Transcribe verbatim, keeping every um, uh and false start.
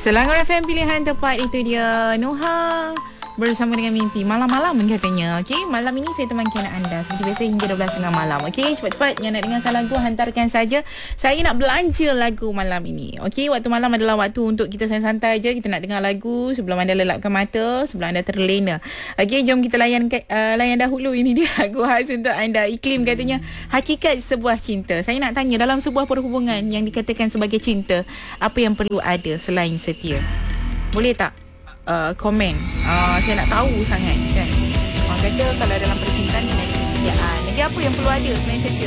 Selangor F M pilihan tepat, itu dia Noha bersama dengan Mimpi malam-malam katanya. Okey, malam ini saya temankan anda seperti biasa hingga dua belas tiga puluh malam. Okey, cepat-cepat yang nak dengarkan lagu hantarkan saja. Saya nak belanja lagu malam ini. Okey, waktu malam adalah waktu untuk kita santai-santai je, kita nak dengar lagu sebelum anda lelapkan mata, sebelum anda terlena. Okey, jom kita layan uh, layan dahulu. Ini dia lagu khas untuk anda. Iklim katanya hakikat sebuah cinta. Saya nak tanya, dalam sebuah perhubungan yang dikatakan sebagai cinta, apa yang perlu ada selain setia? Boleh tak Uh, komen. uh, Saya nak tahu sangat kan. Orang kata kalau dalam percintaan kena ada kesetiaan. Lagi apa yang perlu ada selain setia?